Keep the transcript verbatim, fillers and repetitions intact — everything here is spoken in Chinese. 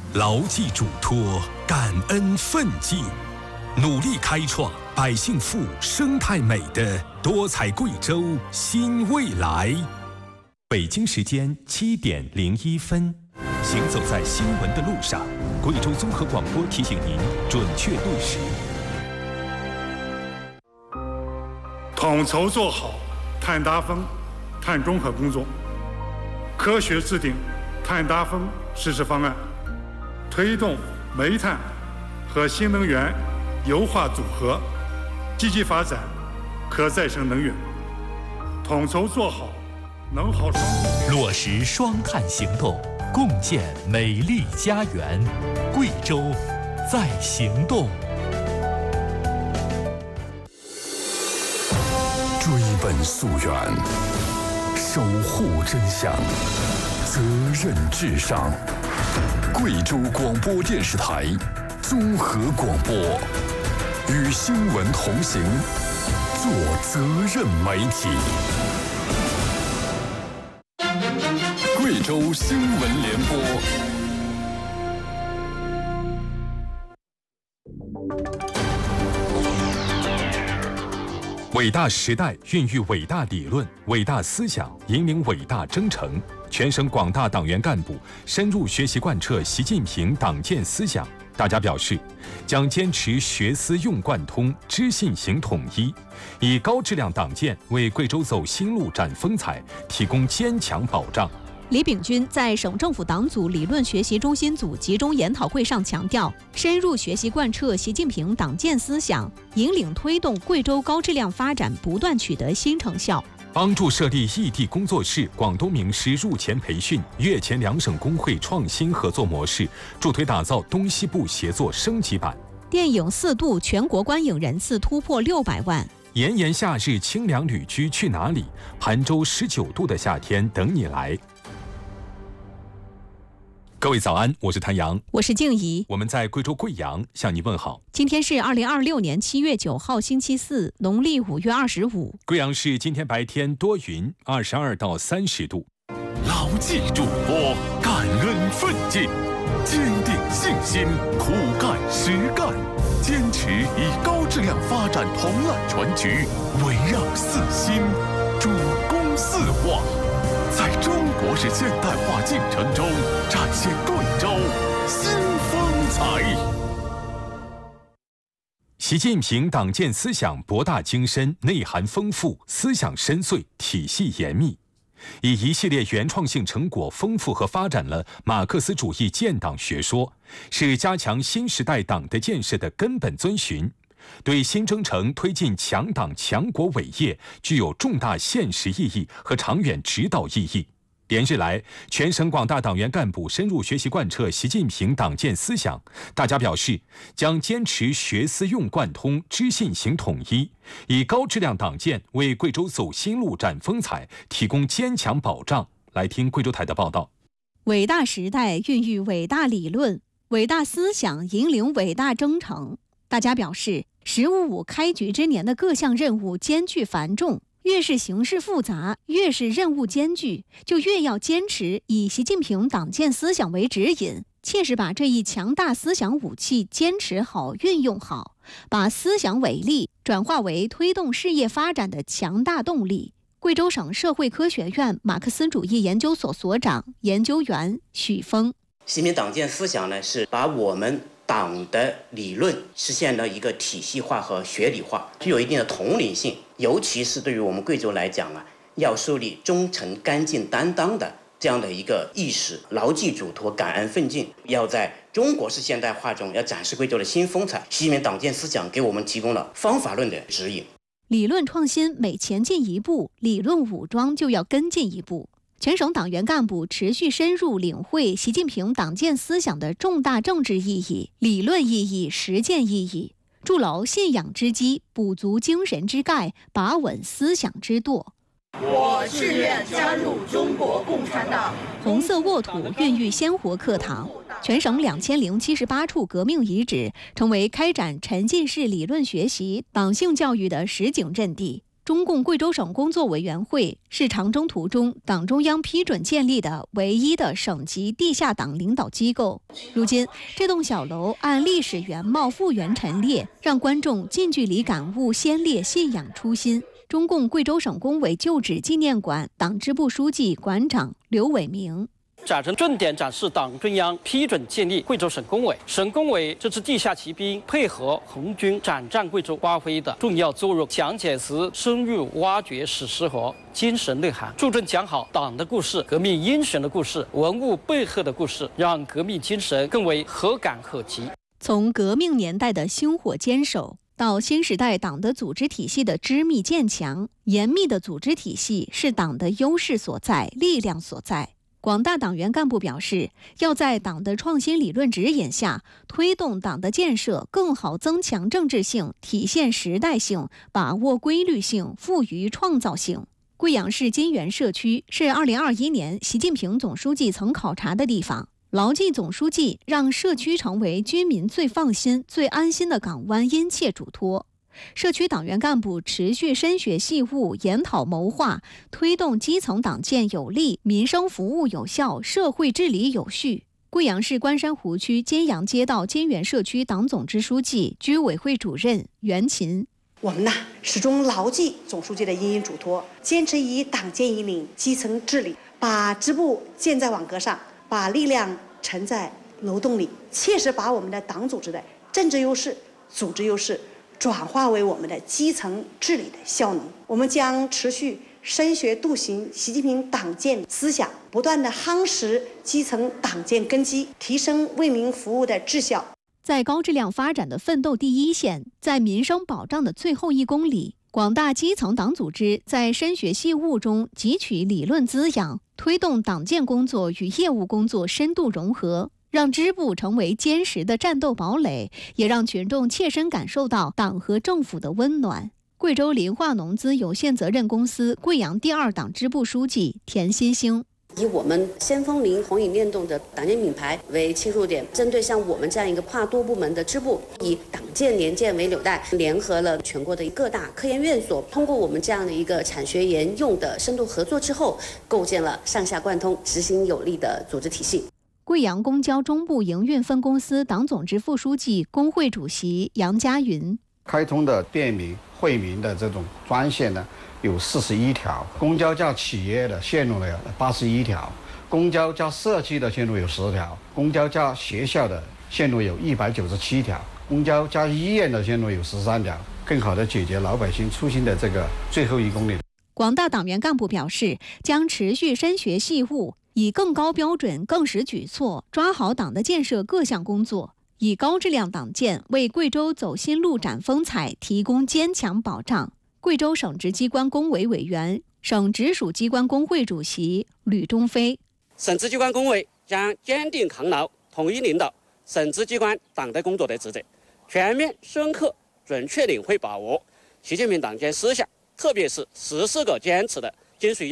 牢记嘱托，感恩奋进，努力开创百姓富、生态美的多彩贵州新未来。北京时间七点零一分，行走在新闻的路上，贵州综合广播提醒您准确对时。 统筹做好碳达峰、碳中和工作，科学制定碳达峰实施方案，推动煤炭和新能源优化组合，积极发展可再生能源，统筹做好能耗双控， 落实双碳行动，共建美丽家园。贵州在行动。 追本溯源，守护真相，责任至上。贵州广播电视台综合广播，与新闻同行，做责任媒体。贵州新闻联播。 伟大时代孕育伟大理论、伟大思想，引领伟大征程。全省广大党员干部深入学习贯彻习近平党建思想，大家表示，将坚持学思用贯通、知信行统一，以高质量党建为贵州走新路展风采提供坚强保障。 李炳军在省政府党组理论学习中心组集中研讨会上强调，深入学习贯彻习近平党建思想，引领推动贵州高质量发展不断取得新成效。 帮助设立异地工作室、广东名师入前培训、粤黔两省工会创新合作模式，助推打造东西部协作升级版。 电影《四渡》全国观影人次突破六百万。 炎炎夏日，清凉旅居去哪里？邗州十九度的夏天等你来。各位早安，我是谭阳， 我是静怡， 我们在贵州贵阳向你问好。 今天是二零二六年七月九号星期四，农历五月二十五。 贵阳市今天白天多云，二十二到三十度。 牢记嘱托，感恩奋进，坚定信心，苦干实干，坚持以高质量发展统揽全局，围绕四新，主攻四化。在中国式现代化进程中，展现贵州新风采。 习近平党建思想博大精深，内涵丰富，思想深邃，体系严密，以一系列原创性成果丰富和发展了马克思主义建党学说，是加强新时代党的建设的根本遵循，对新征程推进强党强国伟业具有重大现实意义和长远指导意义。连日来，全省广大党员干部深入学习贯彻习近平党建思想，大家表示，将坚持学思用贯通、知信行统一，以高质量党建为贵州走新路展风采提供坚强保障。来听贵州台的报道。 伟大时代孕育伟大理论，伟大思想引领伟大征程。大家表示，十五五开局之年的各项任务艰巨繁重，越是形势复杂，越是任务艰巨，就越要坚持以习近平党建思想为指引，切实把这一强大思想武器坚持好、运用好，把思想伟力转化为推动事业发展的强大动力。贵州省社会科学院马克思主义研究所所长、研究员许峰： 习近平党建思想呢，是把我们党的理论实现了一个体系化和学理化，具有一定的统领性。尤其是对于我们贵州来讲啊，要树立忠诚、干净、担当的这样的一个意识，牢记嘱托，感恩奋进，要在中国式现代化中要展示贵州的新风采。习近平党建思想给我们提供了方法论的指引。 理论创新每前进一步，理论武装就要跟进一步。全省党员干部持续深入领会习近平党建思想的重大政治意义、理论意义、实践意义，筑牢信仰之基，补足精神之钙，把稳思想之舵。 我誓愿加入中国共产党。 红色沃土孕育鲜活课堂，全省两千零七十八处革命遗址成为开展沉浸式理论学习、党性教育的实景阵地。 中共贵州省工作委员会是长征途中党中央批准建立的唯一的省级地下党领导机构。如今，这栋小楼按历史原貌复原陈列，让观众近距离感悟先烈信仰初心。中共贵州省工委旧址纪念馆党支部书记、馆长刘伟明。 展陈重点展示党中央批准建立贵州省工委，省工委这支地下骑兵配合红军转战贵州发挥的重要作用。讲解时深入挖掘史实和精神内涵，注重讲好党的故事、革命英雄的故事、文物背后的故事，让革命精神更为可感可及。 从革命年代的薪火坚守，到新时代党的组织体系的织密渐强，严密的组织体系是党的优势所在、力量所在。广大党员干部表示，要在党的创新理论指引下，推动党的建设更好增强政治性，体现时代性，把握规律性，富于创造性。贵阳市金源社区是二零二一年习近平总书记曾考察的地方。牢记总书记让社区成为居民最放心、最安心的港湾殷切嘱托。社区党员干部持续深学细悟、研讨谋划，推动基层党建有力、民生服务有效、社会治理有序。贵阳市关山湖区金阳街道金源社区党总支书记、居委会主任袁琴。 我们呢，始终牢记总书记的殷殷嘱托，坚持以党建引领基层治理，把支部建在网格上，把力量沉在楼洞里，切实把我们的党组织的政治优势、组织优势转化为我们的基层治理的效能。我们将持续深学笃行习近平党建思想，不断地夯实基层党建根基，提升为民服务的质效。 在高质量发展的奋斗第一线，在民生保障的最后一公里，广大基层党组织在深学细悟中汲取理论滋养，推动党建工作与业务工作深度融合，让支部成为坚实的战斗堡垒，也让群众切身感受到党和政府的温暖。贵州磷化农资有限责任公司贵阳第二党支部书记田新兴。 以我们先锋林红引链动的党建品牌为切入点，针对像我们这样一个跨多部门的支部，以党建联建为纽带，联合了全国的各大科研院所，通过我们这样的一个产学研用的深度合作之后，构建了上下贯通、执行有力的组织体系。 贵阳公交中部营运分公司党总支副书记、工会主席杨家云。 开通的便民惠民的这种专线呢，有四十一条，公交加企业的线路有八十一条，公交加社区的线路有十条，公交加学校的线路有一百九十七条，公交加医院的线路有十三条，更好地解决老百姓出行的这个最后一公里。 广大党员干部表示，将持续深学细悟，以更高标准、更实举措抓好党的建设各项工作，以高质量党建为贵州走新路展风采提供坚强保障。贵州省直机关工委委员、省直属机关工会主席吕中飞。 省直机关工委将坚定抗牢、统一领导省直机关党的工作的职责，全面、深刻、准确领会把握习近平党建思想，特别是十四个坚持的精髓。